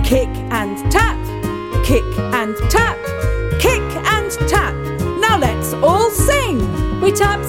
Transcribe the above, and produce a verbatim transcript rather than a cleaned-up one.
Kick and tap, kick and tap, kick and tap. Now let's all sing. We tap